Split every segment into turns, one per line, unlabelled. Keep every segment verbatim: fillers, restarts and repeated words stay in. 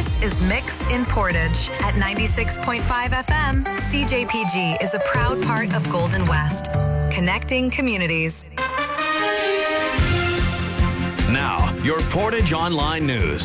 This is Mix in Portage at ninety-six point five F M. C J P G is a proud part of Golden West, connecting communities.
Now, your Portage Online News.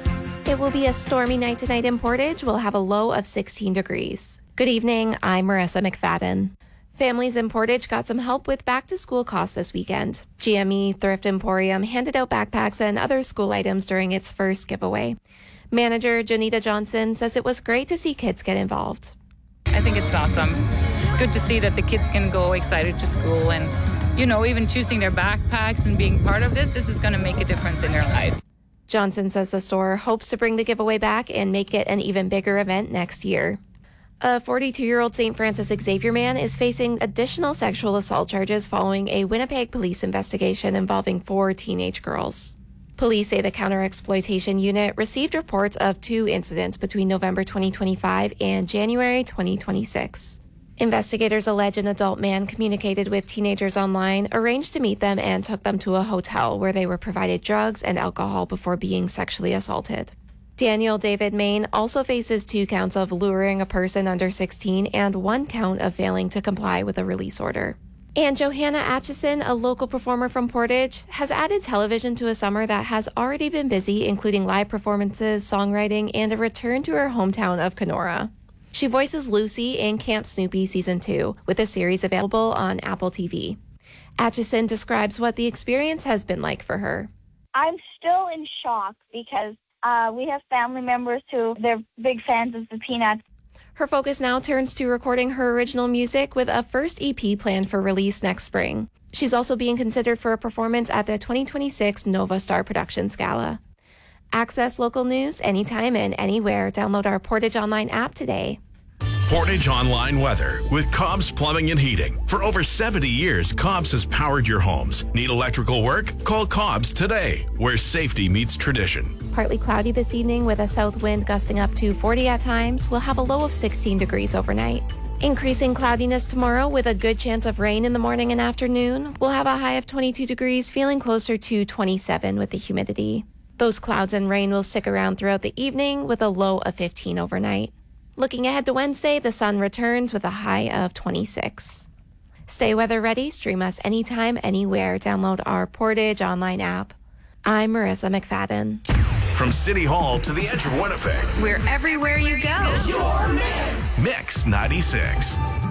It will be a stormy night tonight in Portage. We'll have a low of sixteen degrees. Good evening, I'm Marissa McFadden. Families in Portage got some help with back-to-school costs this weekend. G M E Thrift Emporium handed out backpacks and other school items during its first giveaway. Manager Janita Johnson says it was great to see kids get involved.
I think it's awesome. It's good to see that the kids can go excited to school and, you know, even choosing their backpacks and being part of this, this is going to make a difference in their lives.
Johnson says the store hopes to bring the giveaway back and make it an even bigger event next year. A forty-two-year-old Saint Francis Xavier man is facing additional sexual assault charges following a Winnipeg police investigation involving four teenage girls. Police say the counter-exploitation unit received reports of two incidents between November twenty twenty-five and January twenty twenty-six. Investigators allege an adult man communicated with teenagers online, arranged to meet them, and took them to a hotel where they were provided drugs and alcohol before being sexually assaulted. Daniel David Main also faces two counts of luring a person under sixteen and one count of failing to comply with a release order. And Johanna Atchison, a local performer from Portage, has added television to a summer that has already been busy, including live performances, songwriting, and a return to her hometown of Kenora. She voices Lucy in Camp Snoopy Season two, with a series available on Apple T V. Atchison describes what the experience has been like for her.
I'm still in shock because Uh, we have family members who, they're big fans of the Peanuts.
Her focus now turns to recording her original music with a first E P planned for release next spring. She's also being considered for a performance at the twenty twenty-six Nova Star Productions Gala. Access local news anytime and anywhere. Download our Portage Online app today.
Portage Online Weather with Cobb's Plumbing and Heating. For over seventy years, Cobb's has powered your homes. Need electrical work? Call Cobb's today, where safety meets tradition.
Partly cloudy this evening with a south wind gusting up to forty at times. We'll have a low of sixteen degrees overnight. Increasing cloudiness tomorrow with a good chance of rain in the morning and afternoon. We'll have a high of twenty-two degrees, feeling closer to twenty-seven with the humidity. Those clouds and rain will stick around throughout the evening with a low of fifteen overnight. Looking ahead to Wednesday, the sun returns with a high of twenty-six. Stay weather ready. Stream us anytime, anywhere. Download our Portage Online app. I'm Marissa McFadden.
From City Hall to the edge of Winnipeg.
We're everywhere you go.
Mix ninety-six.